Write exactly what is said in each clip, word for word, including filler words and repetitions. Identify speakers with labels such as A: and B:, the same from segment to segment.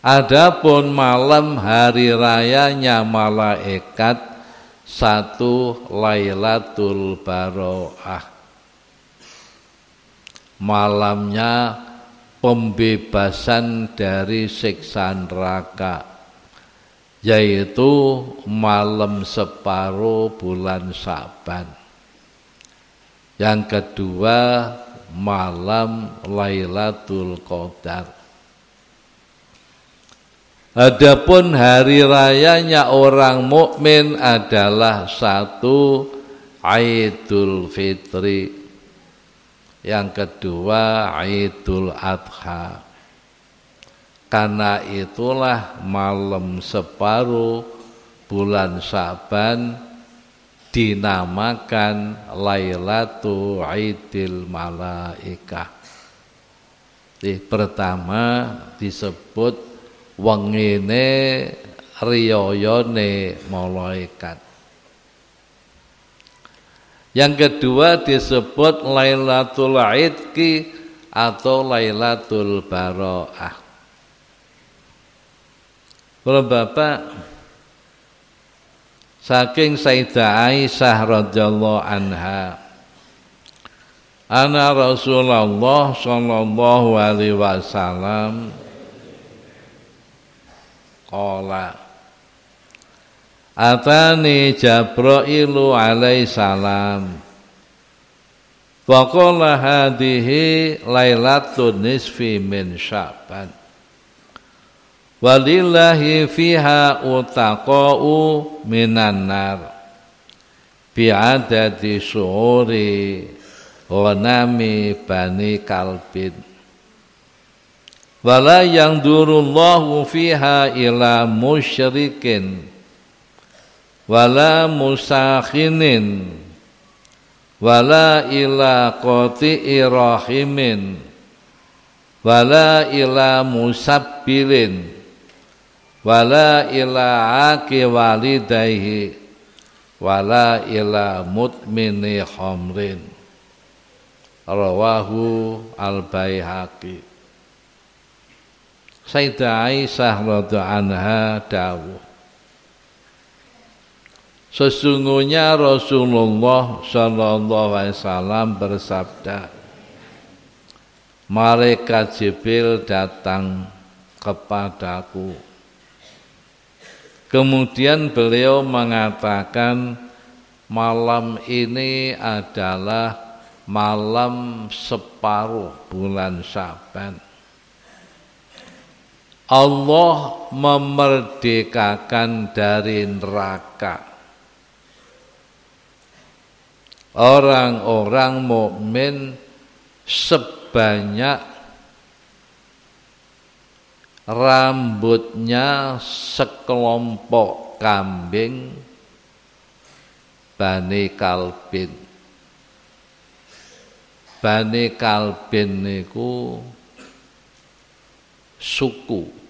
A: Adapun malam hari rayanya malaikat satu Lailatul Baroah, malamnya pembebasan dari siksa neraka, yaitu malam separuh bulan Sya'ban. Yang kedua malam Lailatul Qadar. Adapun hari rayanya orang mukmin adalah satu Idul Fitri, yang kedua Idul Adha. Karena itulah malam separuh bulan Sya'ban dinamakan Lailatul Idil Malaikah. Jadi pertama disebut wengine riyayane malaikat. Yang kedua disebut Lailatul Idki atau Lailatul Baroah. Kalau Bapak, saking Sayyidah Aisyah radhiyallahu anha, ana Rasulullah sallallahu alaihi wasallam qala atani Jabrailu alaihi salam wa qala hadhihi lailatun nisfi min Sya'ban walillahi fiha utaqa'u minan nar bi'adadi syu'uri ghanami bani kalbin wala yangdurullahu fiha ila musyrikin wala musakhinin wala ila qati'i rahimin wala ila musabbilin wala ila aki walidayhi wala ila mutmini khamrin. Rawahu al-Baihaqi. Sayyidah Aisyah radhiyallahu anha dawuh, sesungguhnya Rasulullah sallallahu alaihi wasallam bersabda, malaikat Jibril datang kepadaku. Kemudian beliau mengatakan, malam ini adalah malam separuh bulan Sya'ban. Allah memerdekakan dari neraka orang-orang mukmin sebanyak rambutnya sekelompok kambing Bani Kalbin. Bani Kalbin niku suku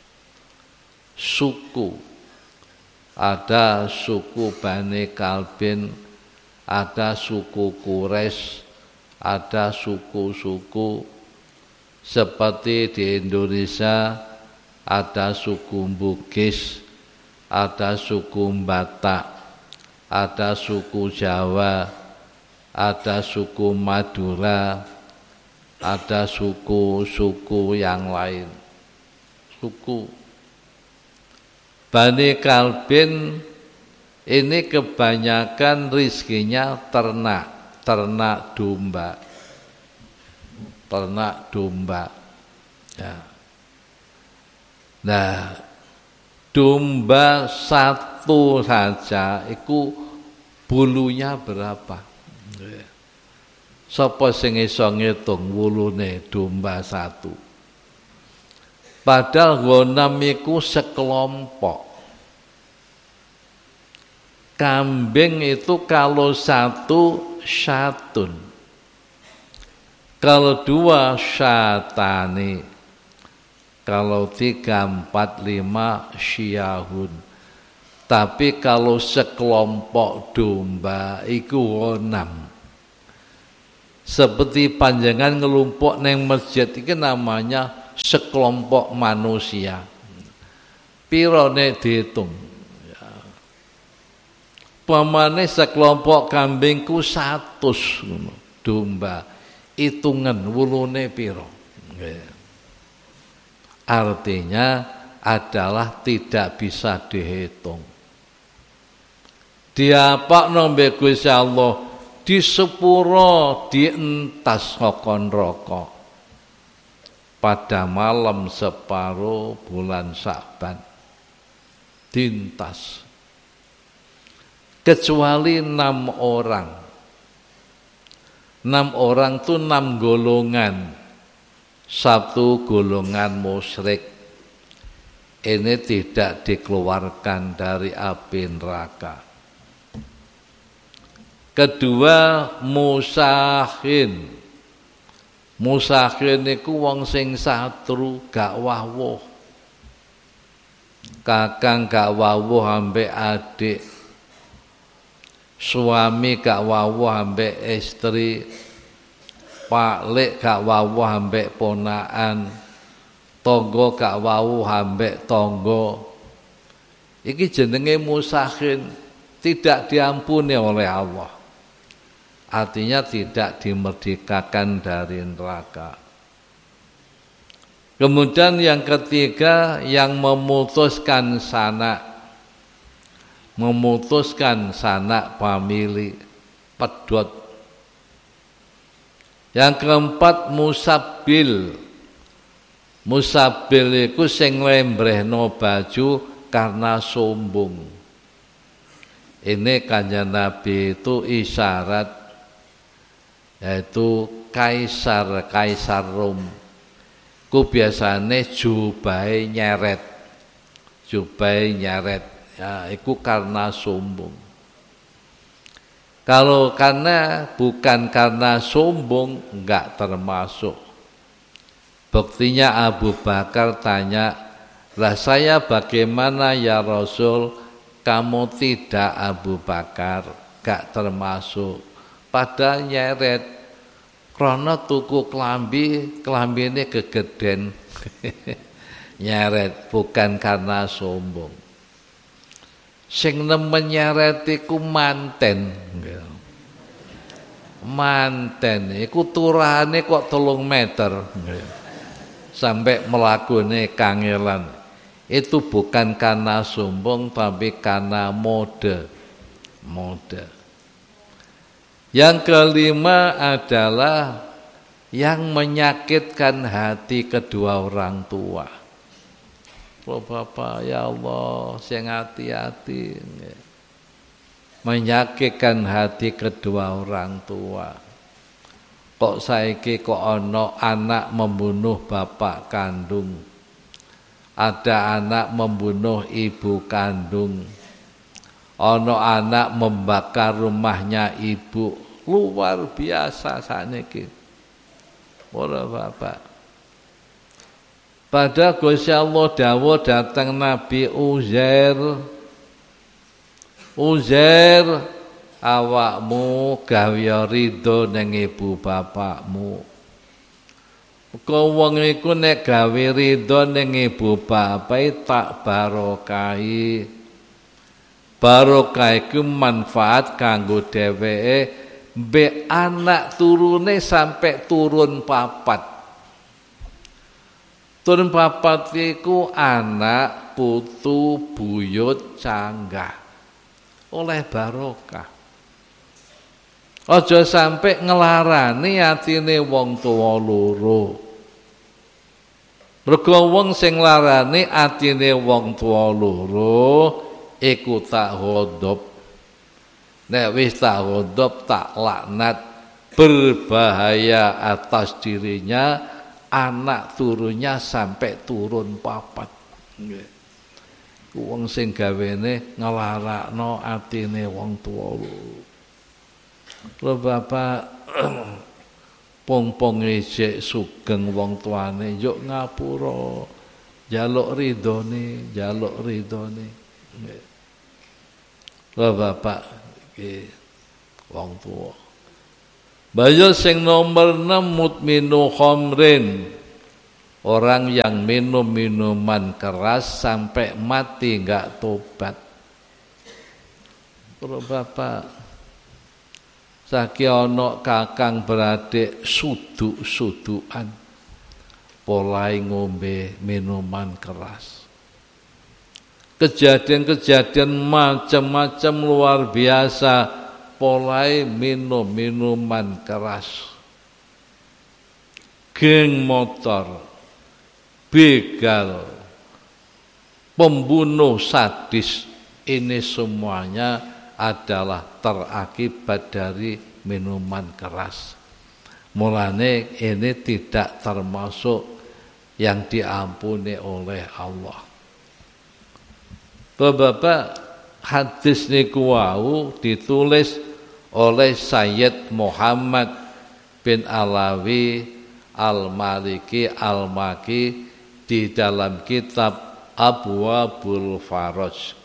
A: suku ada suku Bani Kalbin, ada suku Quraisy, ada suku-suku seperti di Indonesia ada suku Bugis, ada suku Batak, ada suku Jawa, ada suku Madura, ada suku-suku yang lain. Suku Bani Kalbin ini kebanyakan rizkinya ternak, ternak domba, ternak domba. Ya. Nah, domba satu saja, itu bulunya berapa? Sapa sing iso ngitung wulune domba satu? Padahal ghanam iku sekelompok. Kambing itu kalau satu syatun, kalau dua syatani, kalau tiga, empat, lima syiyahun. Tapi kalau sekelompok domba iku ghanam. Seperti panjangan ngelumpuk neng masjid iki namanya sekelompok manusia. piro nek diitung. Ya. Pamane sekelompok kambing ku satus ngono. Domba hitungan wulune piro. Ya. Artinya adalah tidak bisa dihitung. Diapakno mbek Gusti Allah di sepuro dientas kokon rokok pada malam separuh bulan Sya'ban dintas kecuali enam orang enam orang itu enam golongan. Satu golongan musyrik ini tidak dikeluarkan dari api neraka. Kedua musahin. Musahin niku wong sing satru gak wawuh. Kakang gak wawuh ambek adik. Suami gak wawuh ambek istri. Pak lek gak wawuh ambek ponakan. Tonggo gak wawuh ambek tonggo. Iki jenenge musahin, tidak diampuni oleh Allah. Artinya tidak dimerdekakan dari neraka. Kemudian yang ketiga yang memutuskan sanak, memutuskan sanak famili, pedot. Yang keempat musabil. Musabil iku sing lembrehno baju karena sombong. Ini Kanjeng Nabi itu isyarat, yaitu kaisar kaisar Rom. Ku biasane jubahe nyeret. Jubahe nyeret. Ya, iku karena sombong. Kalau karena bukan karena sombong enggak termasuk. Buktinya Abu Bakar tanya, "Lah saya bagaimana ya Rasul?" Kamu tidak Abu Bakar, enggak termasuk. Padahal nyeret krana tuku klambi, klambine kegeden. Nyeret bukan karena sombong. Sing nemen nyeret iku manten. Manten iku turane kok telung meter. Sampai melakune kangelan. Itu bukan karena sombong tapi karena mode. Mode. Yang kelima adalah yang menyakitkan hati kedua orang tua. Oh Bapak, ya Allah, sing hati-hati. Menyakitkan hati kedua orang tua. Kok saiki kok ana anak membunuh bapak kandung. Ada anak membunuh ibu kandung. Ana anak membakar rumahnya ibu. Luar biasa sakniki. Ora Bapak. Pada Gusti Allah dawuh datang Nabi Uzair. Uzair awakmu gawe ridho ning ibu bapakmu. Kau wong iku nek gawe ridho ning ibu bapak tak barokahi. Barokah iku manfaat kanggo dheweke mbek anak turune sampai turun papat. Turun papat iku anak, putu, buyut, canggah. Oleh barokah. Aja sampai ngelarani atine wong tuwa loro. Mergo wong sing nglarani atine wong tuwa loro iku tak ghadab. Nek wis tak ghadab tak laknat, berbahaya atas dirinya. Anak turunnya sampai turun papat. Wong sing gawene nglarakno atine wong tuwa. Lho Bapak pong-pong isik sugeng wong tuane yuk ngapura. Jaluk ridhone, jaluk ridhone. Lho Bapak iki wong tuwa. Bayo sing nomor enam mutminu khamrin. orang yang minum minuman keras sampai mati nggak tobat. Para bapak, saiki ana kakang beradik suduk-sudukan polai ngombe minuman keras. Kejadian-kejadian macam-macam luar biasa, polai minum minuman keras. Geng motor, begal, pembunuh sadis, ini semuanya adalah terakibat dari minuman keras. Mulane ini tidak termasuk yang diampuni oleh Allah. Bapak, hadis niku wau ditulis oleh Sayyid Muhammad bin Alawi Al-Maliki Al-Maki di dalam kitab Abwabul Faraj,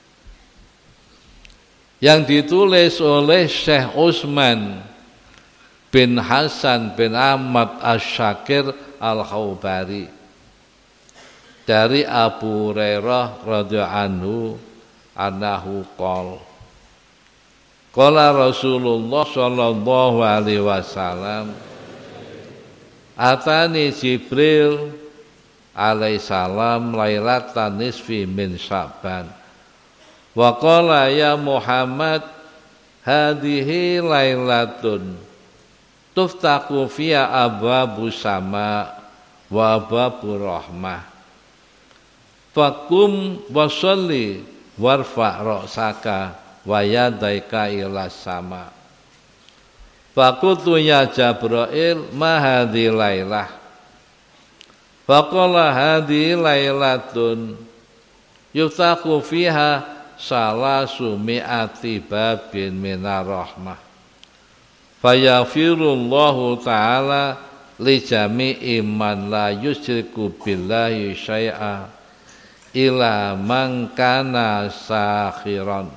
A: yang ditulis oleh Syekh Utsman bin Hasan bin Ahmad Asy-Syakir Al-Khaubari dari Abu Hurairah radhiyallahu anhu annahu qol qala Rasulullah sallallahu alaihi wasallam atani Jibril alaihi salam lailatan nisfi min Sya'ban wa qala ya Muhammad hadhihi lailatun tuftaku fiha abwabus sama wa abwabur rahmah fakum wasalli warfa' ra'saka wa yadaika ila sama. Fakultu ya Jabrail ma hadhi lailah. Faqala hadhi lailatun yuftaku fiha salasu mi'ati babin minar rahmah. Fayaghfirullahu ta'ala li jami'i man la yusyriku billahi syai'a ila man kana sakhiran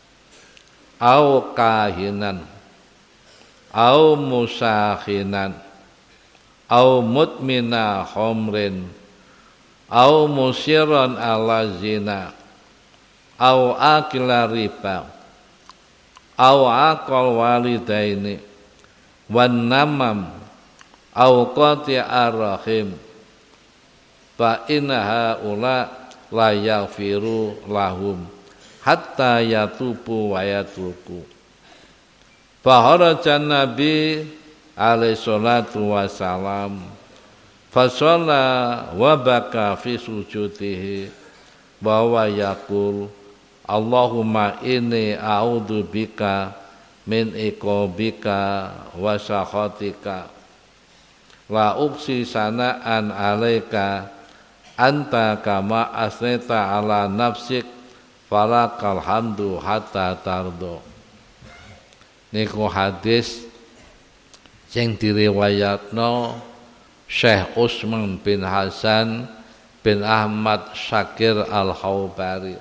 A: au kahinan au musakhinan au mutmina khamrin au musiran ala zina au akila riba au aqal walidaini wan namam au qati'ar rahim fa inna haula la yaghfiru lahum hatta yatubu wa yatruku. Faharajan Nabi alaihi salatu wassalam fasalla wa baka fi sujudihi bahwa yaqul Allahumma inni a'udzu bika min iqabika wa sakhatika la uqsi sana'an alaika anta kama asneta ala nafsik falakal hamdu hatta tardo. Niku hadis yang diriwayatno Syekh Utsman bin Hasan bin Ahmad Syakir Al-Khaubari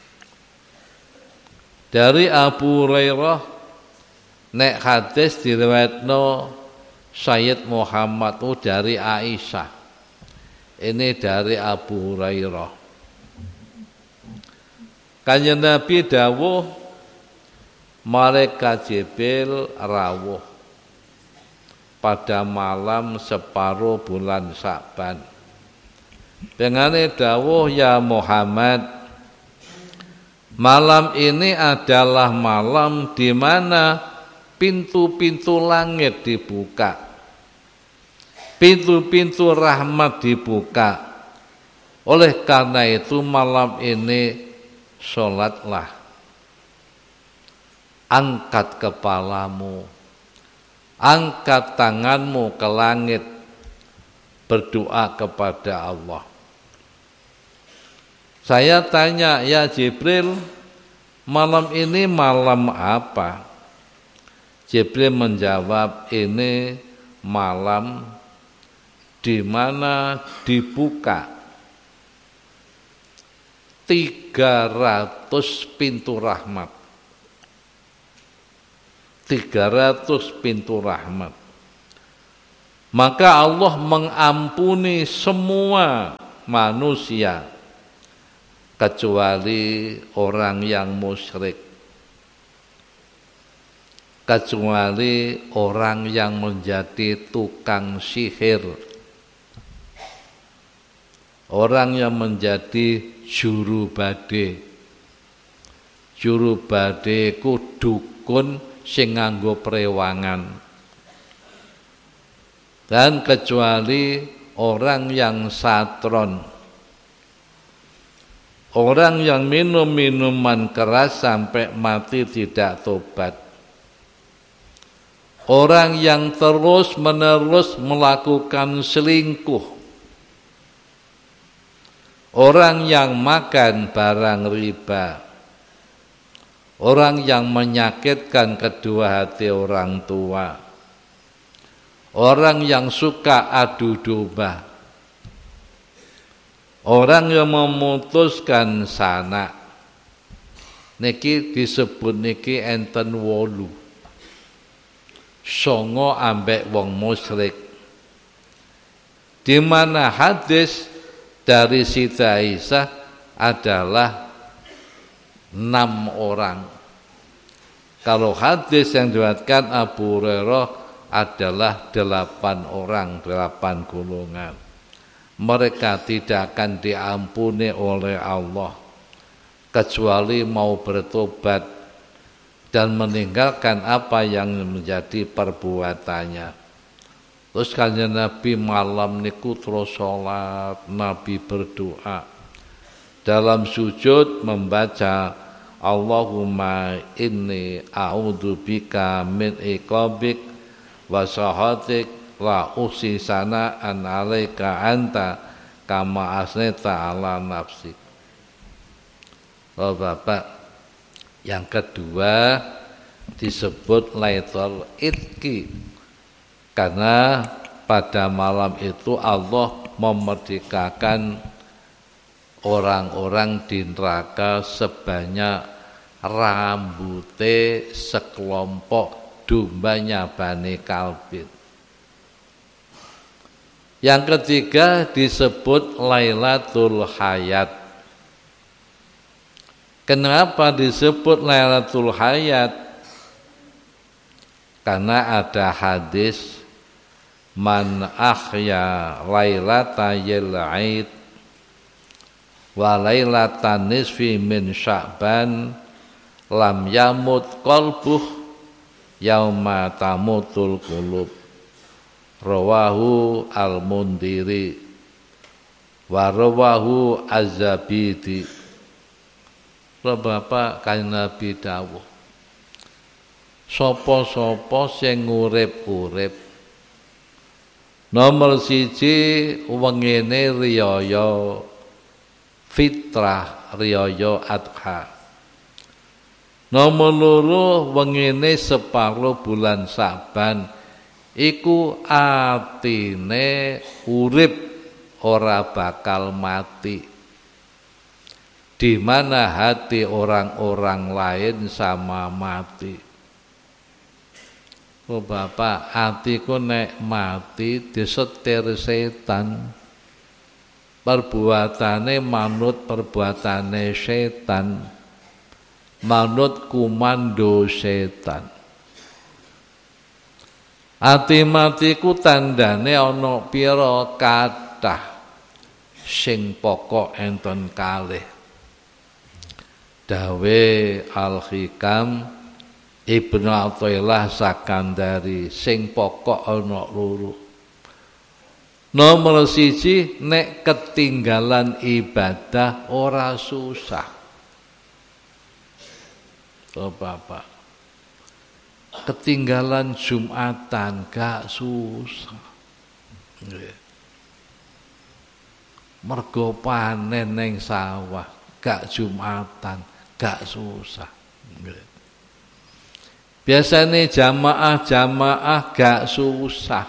A: dari Abu Hurairah. Nek hadis diriwayatno Sayyid Muhammad itu dari Aisyah, ini dari Abu Hurairah. Kanjeng Nabi dawuh malaikat Jibril rawuh pada malam separuh bulan Sya'ban. Dengane dawuh ya Muhammad, malam ini adalah malam di mana pintu-pintu langit dibuka. Pintu-pintu rahmat dibuka. Oleh karena itu malam ini sholatlah. Angkat kepalamu, angkat tanganmu ke langit, berdoa kepada Allah. Saya tanya, ya Jibril, malam ini malam apa? Jibril menjawab, ini malam di mana dibuka tiga ratus pintu rahmat. tiga ratus pintu rahmat. Maka Allah mengampuni semua manusia kecuali orang yang musyrik, kecuali orang yang menjadi tukang sihir, orang yang menjadi juru bade. Juru bade ku dukun sing nganggo prewangan. Dan kecuali orang yang satron, orang yang minum minuman keras sampai mati tidak tobat, orang yang terus menerus melakukan selingkuh, orang yang makan barang riba, orang yang menyakitkan kedua hati orang tua, orang yang suka adu domba, orang yang memutuskan sanak, niki disebut niki enten wolu, songo ambek wong musyrik. Di mana hadis dari Siti Aisyah adalah enam orang. Kalau hadis yang diriwayatkan Abu Hurairah adalah delapan orang, delapan golongan. Mereka tidak akan diampuni oleh Allah kecuali mau bertobat dan meninggalkan apa yang menjadi perbuatannya. Terus kanjeng Nabi malam niku terus salat, Nabi berdoa. Dalam sujud membaca Allahumma inni a'udzubika min iqabik wa sahatik la usi sana'an alaika anta kama asneta ala nafsik. Oh Bapak, yang kedua disebut Lailatul Idki, karena pada malam itu Allah memerdekakan orang-orang di neraka sebanyak rambute sekelompok dombanya Bani Kalbin. Yang ketiga disebut Lailatul Hayat. Kenapa disebut Lailatul Hayat? Karena ada hadis man ahya lailata yil'id wa lailatan nisfi min sya'ban lam yamut qalbuh yauma tamutul qulub. Rawahu al-Mundiri wa rawahu az-Zabidi. Bapak kanjeng Nabi dawuh, sapa-sapa sing urip-urip nomor siji wengine riyaya fitrah, riyaya adha. Nomor loro wengine separo bulan Saban, iku atine urip ora bakal mati, di mana hati orang-orang lain sama mati. Oh Bapak, hatiku nek mati disetir setan, perbuatane manut perbuatane setan, manut kumando setan. Ati matiku tandane ana pira kathah, sing pokok enten kalih. Dawe Al-Hikam Ibnu Athaillah Sakandari, sing pokok ana loro. Nomor siji, nek ketinggalan ibadah ora susah. Oh Bapak, ketinggalan Jumatan gak susah. Mergo panen ning sawah gak Jumatan gak susah. Biasanya jamaah-jamaah gak susah.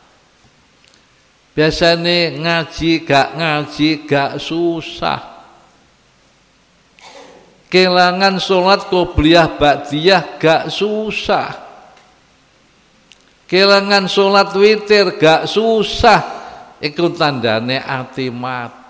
A: Biasanya ngaji gak ngaji gak susah. Kelangan sholat qobliyah ba'diyah gak susah. Kelangan salat witir gak susah, iku tandane ati mati.